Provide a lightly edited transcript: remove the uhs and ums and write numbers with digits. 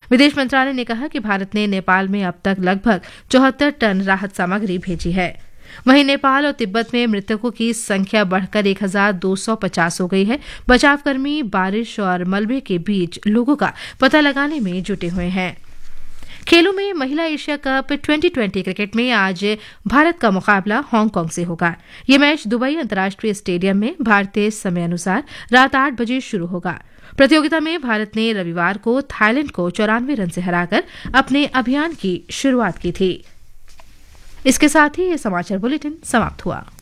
विदेश मंत्रालय ने कहा कि भारत ने नेपाल में अब तक लगभग 74 टन राहत सामग्री भेजी है। वहीं नेपाल और तिब्बत में मृतकों की संख्या बढ़कर 1250 हो गई है। बचावकर्मी बारिश और मलबे के बीच लोगों का पता लगाने में जुटे हुए हैं। खेलों में महिला एशिया कप 2020 क्रिकेट में आज भारत का मुकाबला हांगकांग से होगा। यह मैच दुबई अंतर्राष्ट्रीय स्टेडियम में भारतीय समय अनुसार रात 8 बजे शुरू होगा। प्रतियोगिता में भारत ने रविवार को थाईलैंड को 94 रन से हराकर अपने अभियान की शुरुआत की थी। इसके साथ ही यह समाचार बुलेटिन समाप्त हुआ।